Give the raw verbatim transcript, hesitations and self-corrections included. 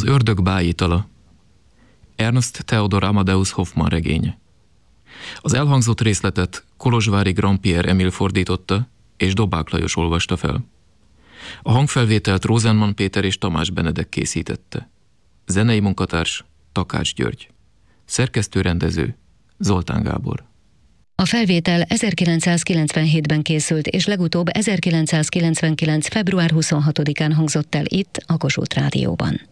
Az ördög bájitala. Ernst Theodor Amadeus Hoffmann regénye. Az elhangzott részletet kolozsvári Grand-Pierre Emil fordította, és Dobák Lajos olvasta fel. A hangfelvételt Rosenman Péter és Tamás Benedek készítette. Zenei munkatárs Takács György. Szerkesztő-rendező Zoltán Gábor. A felvétel ezerkilencszázkilencvenhétben készült, és legutóbb ezerkilencszázkilencvenkilenc. február huszonhatodikán hangzott el itt, a Kossuth Rádióban.